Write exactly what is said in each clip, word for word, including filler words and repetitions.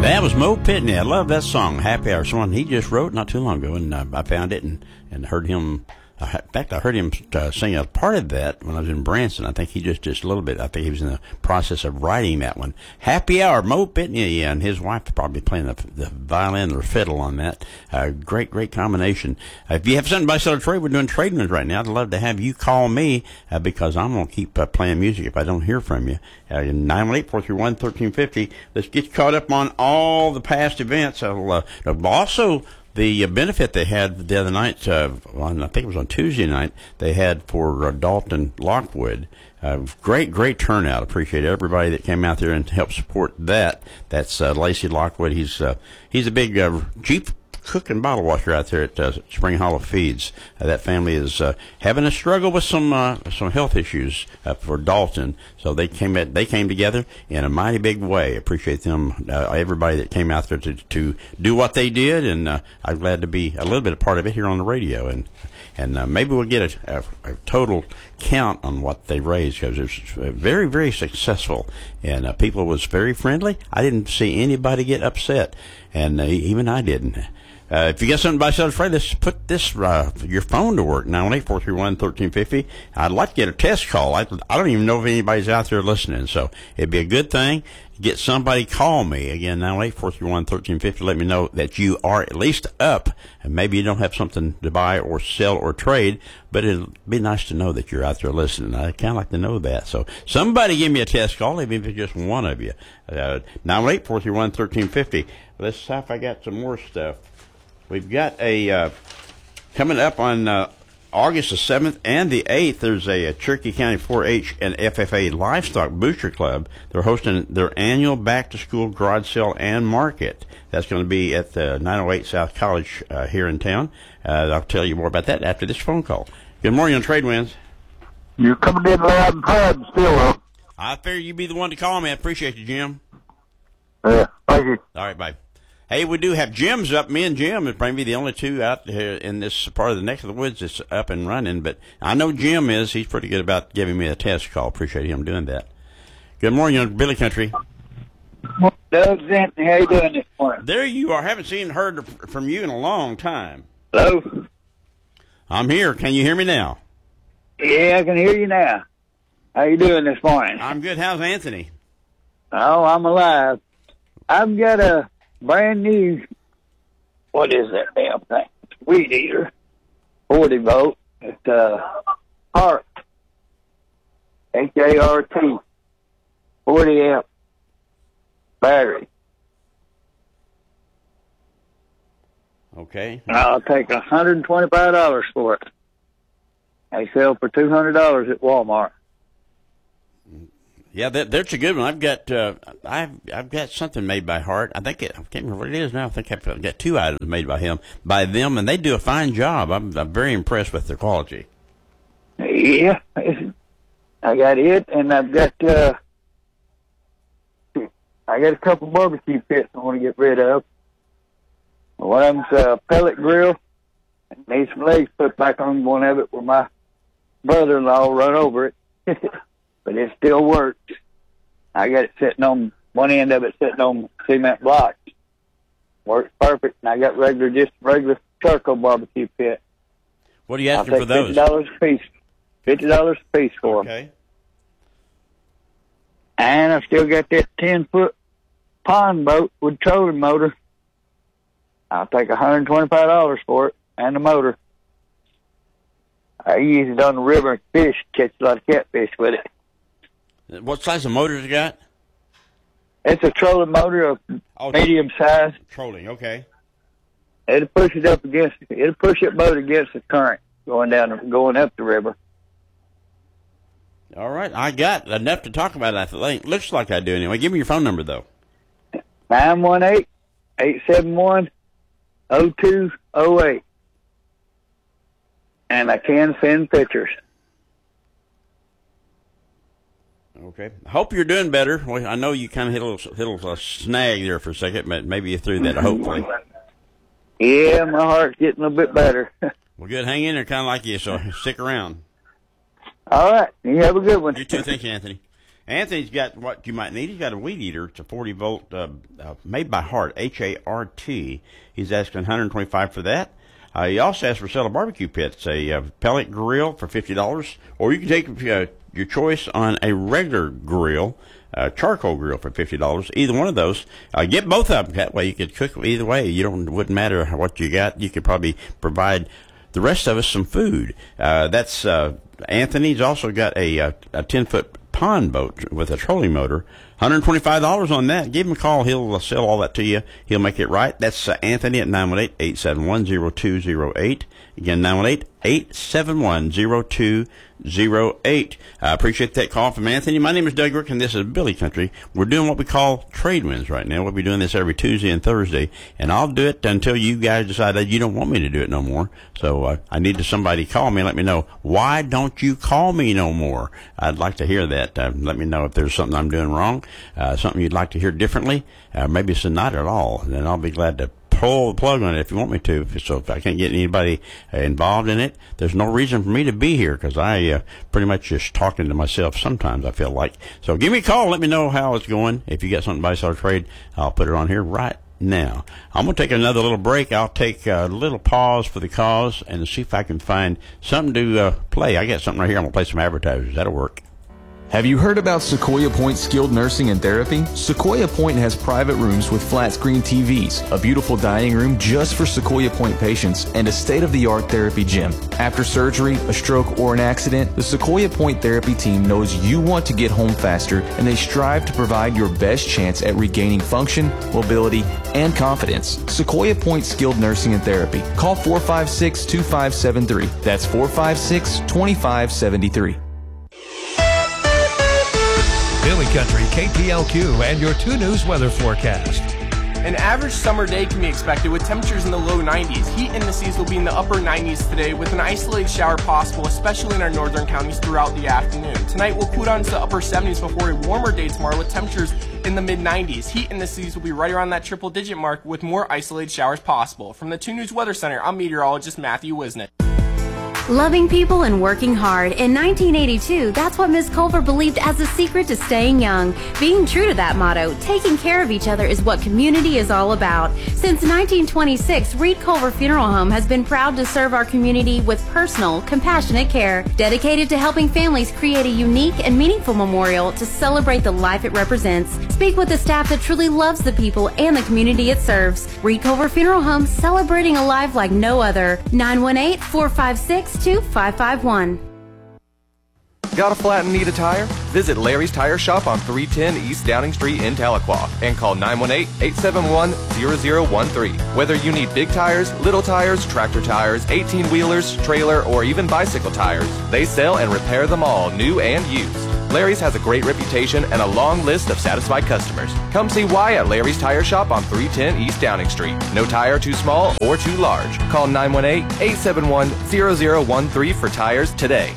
That was Mo Pitney. I love that song, Happy Hour. Someone he just wrote not too long ago, and uh, I found it and, and heard him. Uh, in fact, I heard him uh, sing a part of that when I was in Branson. I think he just just a little bit. I think he was in the process of writing that one. Happy Hour, Mo Pitney, yeah, and his wife probably playing the, the violin or fiddle on that. Uh, great, great combination. Uh, if you have something to buy, sell, or trade, we're doing trade ones right now. I'd love to have you call me uh, because I'm going to keep uh, playing music if I don't hear from you. Uh, nine one eight, four three one, one three five zero. Let's get you caught up on all the past events. I'll, uh, also, the benefit they had the other night, uh, on, I think it was on Tuesday night, they had for uh, Dalton Lockwood. Uh, great, great turnout. Appreciate everybody that came out there and helped support that. That's uh, Lacey Lockwood. He's uh, he's a big uh, Jeep cook and bottle washer out there at uh, Spring Hollow Feeds. Uh, that family is uh, having a struggle with some uh, some health issues uh, for Dalton, so they came at, they came together in a mighty big way. Appreciate them, uh, everybody that came out there to to do what they did, and uh, I'm glad to be a little bit a part of it here on the radio. And and uh, maybe we'll get a, a, a total count on what they raised, because it was very, very successful, and uh, people was very friendly. I didn't see anybody get upset, and uh, even I didn't. Uh, if you got something to buy, sell, or trade, let's put this, uh, your phone to work, nine one eight, four three one, one three five zero. I'd like to get a test call. I, I don't even know if anybody's out there listening, so it'd be a good thing. Get somebody call me. Again, nine one eight, four three one, one three five zero. Let me know that you are at least up, and maybe you don't have something to buy or sell or trade, but it'll be nice to know that you're out there listening. I kind of like to know that. So somebody give me a test call, even if it's just one of you. Uh, nine one eight, four three one, one three five zero. Let's see if I got some more stuff. We've got a, uh, coming up on uh, August the seventh and the eighth, there's a, a Cherokee County four H and F F A Livestock Booster Club. They're hosting their annual back-to-school garage sale and market. That's going to be at the nine oh eight South College uh, here in town. Uh, I'll tell you more about that after this phone call. Good morning on Trade Winds. You're coming in loud and proud still, huh? I figure you'd be the one to call me. I appreciate you, Jim. Yeah, thank you. All right, bye. Hey, we do have Jim's up. Me and Jim is probably the only two out here in this part of the neck of the woods that's up and running. But I know Jim is. He's pretty good about giving me a test call. Appreciate him doing that. Good morning, on Billy Country. Doug Anthony, how you doing this morning? There you are. Haven't seen heard from you in a long time. Hello? I'm here. Can you hear me now? Yeah, I can hear you now. How you doing this morning? I'm good. How's Anthony? Oh, I'm alive. I've got a brand new, what is that damn thing? Weed eater, forty volt. It's uh, Hart, H A R T, forty amp battery. Okay. I'll take one hundred twenty-five dollars for it. They sell for two hundred dollars at Walmart. Yeah, that, that's a good one. I've got uh, I've I've got something made by Hart. I think it, I can't remember what it is now. I think I've got two items made by him by them, and they do a fine job. I'm, I'm very impressed with their quality. Yeah, I got it, and I've got uh, I got a couple barbecue pits I want to get rid of. One of them's a pellet grill. I need some legs put back on one of it where my brother-in-law run over it. But it still works. I got it sitting on, one end of it sitting on cement blocks. Works perfect. And I got regular, just regular charcoal barbecue pit. What are you asking for those? fifty dollars a piece. fifty dollars a piece for them. Okay. And I still got that ten-foot pond boat with trolling motor. I'll take one hundred twenty-five dollars for it and the motor. I use it on the river and fish, catch a lot of catfish with it. What size of motor has it got? It's a trolling motor of oh, medium size. Trolling, okay. It'll push it up against. It'll push that boat against the current going down, going up the river. All right, I got enough to talk about. I think looks like I do anyway. Give me your phone number though. Nine one eight eight seven one zero two zero eight, and I can send pictures. Okay. I hope you're doing better. Well, I know you kind of hit a little, hit a little snag there for a second, but maybe you threw that, hopefully. Yeah, my heart's getting a little bit better. Well, good. Hang in there, kind of like you, so stick around. All right. You have a good one. You too. Thank you, Anthony. Anthony's got what you might need. He's got a weed eater. It's a forty volt, uh, uh, made by Hart, H A R T. He's asking one hundred twenty-five dollars for that. Uh, he also asked for a set of barbecue pits, a uh, pellet grill for fifty dollars, or you can take uh, your choice on a regular grill, uh, charcoal grill for fifty dollars. Either one of those. Uh, get both of them. That way you could cook either way. You don't, it wouldn't matter what you got. You could probably provide the rest of us some food. Uh, that's, uh, Anthony's also got a, a, a ten foot pond boat with a trolling motor. one hundred twenty-five dollars on that. Give him a call. He'll uh, sell all that to you. He'll make it right. That's uh, Anthony at nine one eight, eight seven one, zero two zero eight. Again, nine one eight, eight seven one, zero two zero eight. I appreciate that call from Anthony. My name is Doug Rick, and this is Billy Country. We're doing what we call trade winds right now. We'll be doing this every Tuesday and Thursday, and I'll do it until you guys decide that you don't want me to do it no more. So uh, I need to somebody call me and let me know, why don't you call me no more? I'd like to hear that. Uh, let me know if there's something I'm doing wrong, uh, something you'd like to hear differently. Uh, maybe it's not at all, and then I'll be glad to pull the plug on it if you want me to. So if I can't get anybody uh, involved in it, there's no reason for me to be here, because I uh, pretty much just talking to myself sometimes, I feel like. So give me a call. Let me know how it's going. If you got something buy, sell, or trade, I'll put it on here right now. I'm going to take another little break. I'll take a little pause for the cause and see if I can find something to uh, play. I got something right here. I'm going to play some advertisers. That'll work. Have you heard about Sequoia Point Skilled Nursing and Therapy? Sequoia Point has private rooms with flat screen T Vs, a beautiful dining room just for Sequoia Point patients, and a state-of-the-art therapy gym. After surgery, a stroke, or an accident, the Sequoia Point Therapy team knows you want to get home faster, and they strive to provide your best chance at regaining function, mobility, and confidence. Sequoia Point Skilled Nursing and Therapy. Call four five six, two five seven three. That's four five six, two five seven three. Billy Country, K T L Q, and your two News weather forecast. An average summer day can be expected with temperatures in the low nineties. Heat indices will be in the upper nineties today with an isolated shower possible, especially in our northern counties throughout the afternoon. Tonight we'll cool down to the upper seventies before a warmer day tomorrow with temperatures in the mid nineties. Heat indices will be right around that triple digit mark with more isolated showers possible. From the two News Weather Center, I'm meteorologist Matthew Wisnick. Loving people and working hard. In nineteen eighty-two, that's what Miz Culver believed as the secret to staying young. Being true to that motto, taking care of each other is what community is all about. Since nineteen twenty-six, Reed Culver Funeral Home has been proud to serve our community with personal, compassionate care, dedicated to helping families create a unique and meaningful memorial to celebrate the life it represents. Speak with the staff that truly loves the people and the community it serves. Reed Culver Funeral Home, celebrating a life like no other. nine one eight, four five six, two five five one. Got a flat and need a tire? Visit Larry's Tire Shop on three ten East Downing Street in Tahlequah and call nine one eight, eight seven one, zero zero one three. Whether you need big tires, little tires, tractor tires, eighteen-wheelers, trailer, or even bicycle tires, they sell and repair them all, new and used. Larry's has a great reputation and a long list of satisfied customers. Come see why at Larry's Tire Shop on three ten East Downing Street. No tire too small or too large. Call nine one eight, eight seven one, zero zero one three for tires today.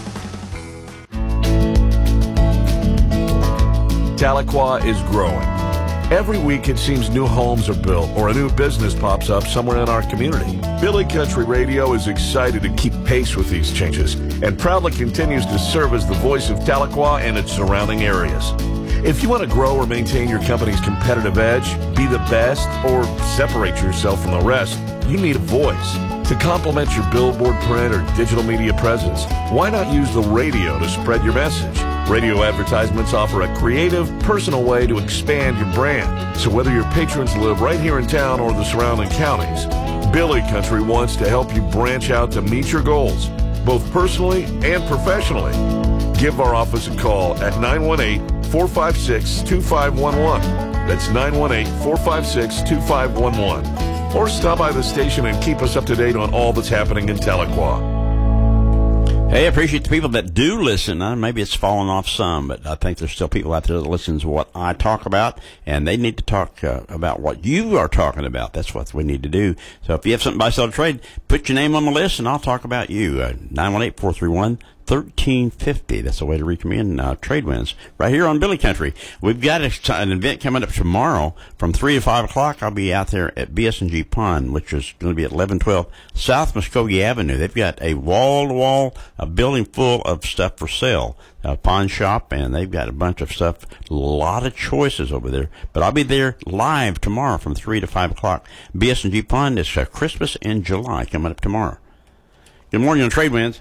Tahlequah is growing. Every week it seems new homes are built or a new business pops up somewhere in our community. Billy Country Radio is excited to keep pace with these changes and proudly continues to serve as the voice of Tahlequah and its surrounding areas. If you want to grow or maintain your company's competitive edge, be the best, or separate yourself from the rest, you need a voice. To complement your billboard, print, or digital media presence, why not use the radio to spread your message? Radio advertisements offer a creative, personal way to expand your brand. So whether your patrons live right here in town or the surrounding counties, Billy Country wants to help you branch out to meet your goals, both personally and professionally. Give our office a call at nine one eight, four five six, two five one one. That's nine one eight, four five six, two five one one. Or stop by the station and keep us up to date on all that's happening in Tahlequah. Hey, I appreciate the people that do listen. Uh, maybe it's fallen off some, but I think there's still people out there that listen to what I talk about, and they need to talk uh, about what you are talking about. That's what we need to do. So if you have something buy, sell, or trade, put your name on the list, and I'll talk about you. Uh, nine one eight, four three one, thirteen fifty. That's the way to reach me in uh, Trade Winds right here on Billy Country. We've got a, an event coming up tomorrow from three to five o'clock. I'll be out there at B S and G Pond, which is going to be at eleven twelve South Muskogee Avenue. They've got a wall-to-wall a building full of stuff for sale, a pawn shop, and they've got a bunch of stuff, a lot of choices over there. But I'll be there live tomorrow from three to five o'clock. B S and G Pond is uh, Christmas in July coming up tomorrow. Good morning on Trade Winds.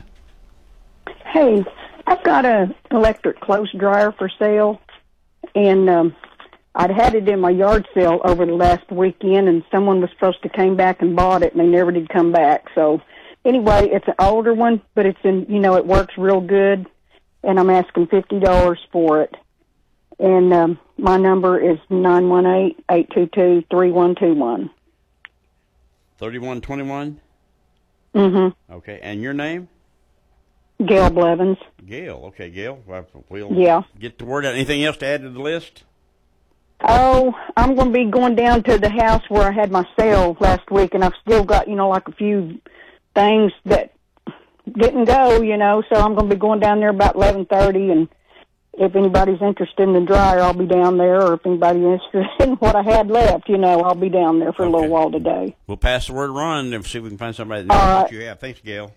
Hey, I've got a electric clothes dryer for sale, and um, I'd had it in my yard sale over the last weekend, and someone was supposed to came back and bought it, and they never did come back. So anyway, it's an older one, but it's in, you know, it works real good, and I'm asking fifty dollars for it. And um, my number is nine one eight, eight two two, three one two one. thirty-one twenty-one? Mm-hmm. Okay, and your name? Gail Blevins. Gail, okay, Gail. We'll yeah. get the word out. Anything else to add to the list? Oh, I'm going to be going down to the house where I had my sale last week, and I've still got, you know, like a few things that didn't go, you know, so I'm going to be going down there about eleven thirty, and if anybody's interested in the dryer, I'll be down there, or if anybody's interested in what I had left, you know, I'll be down there for okay. a little while today. We'll pass the word around and see if we can find somebody that knows All right. what you have. Thanks, Gail.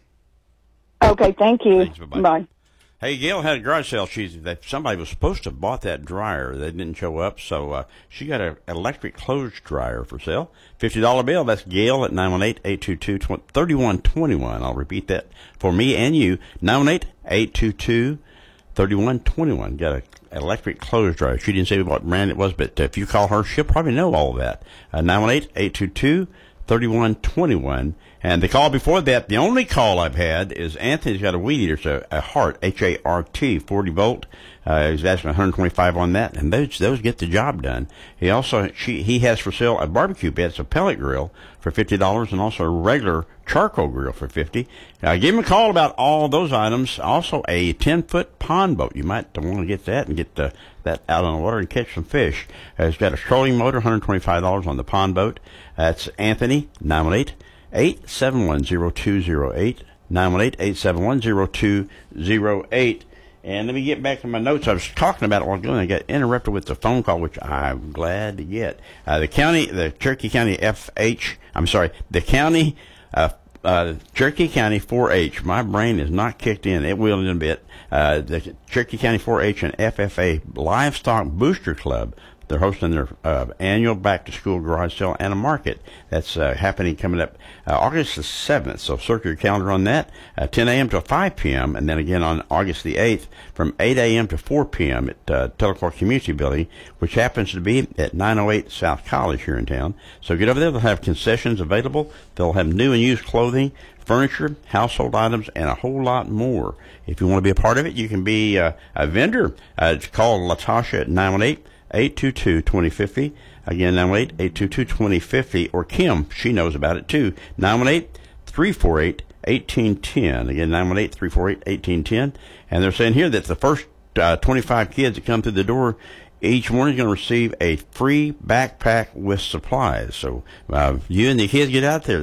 Okay, thank you. Thanks, bye-bye. Bye. Hey, Gail had a garage sale. She's that somebody was supposed to have bought that dryer. They didn't show up, so uh, she got an electric clothes dryer for sale. fifty dollar bill. That's Gail at nine one eight, eight two two, three one two one. I'll repeat that for me and you. nine one eight, eight two two, three one two one. Got an electric clothes dryer. She didn't say what brand it was, but if you call her, she'll probably know all of that. Uh, nine one eight, eight two two, three one two one. And the call before that, the only call I've had is Anthony's got a weed eater, so a Hart, H A R T, forty volt. Uh, he's asking one hundred twenty-five on that, and those those get the job done. He also she he has for sale a barbecue pit, it's a pellet grill for fifty dollars, and also a regular charcoal grill for fifty dollars. Now, give him a call about all those items. Also, a ten foot pond boat. You might want to get that and get the, that out on the water and catch some fish. Uh, it's got a trolling motor, one hundred twenty-five dollars on the pond boat. That's Anthony, nine one eight, eight seven one, zero two zero eight, nine one eight, eight seven one, zero two zero eight. And let me get back to my notes. I was talking about it while ago, and I got interrupted with the phone call, which I'm glad to get. Uh, the county, the Cherokee County F H, I'm sorry, the county, uh, uh, Cherokee County four H. My brain is not kicked in. It will in a bit. Uh, the Cherokee County four H and F F A Livestock Booster Club. They're hosting their uh, annual back-to-school garage sale and a market. That's uh, happening coming up uh, August the seventh, so circle your calendar on that, uh, ten a.m. to five p.m., and then again on August the eighth from eight a.m. to four p.m. at uh, Telecor Community Building, which happens to be at nine oh eight South College here in town. So get over there. They'll have concessions available. They'll have new and used clothing, furniture, household items, and a whole lot more. If you want to be a part of it, you can be uh, a vendor. Uh, call Latasha at nine one eight, eight two two, two oh five oh. Again, nine one eight, eight two two, two oh five oh. Or Kim, she knows about it too. nine one eight, three four eight, one eight one oh. Again, nine one eight, three four eight, one eight one oh. And they're saying here that the first uh, twenty-five kids that come through the door each one is going to receive a free backpack with supplies. So uh, you and the kids get out there.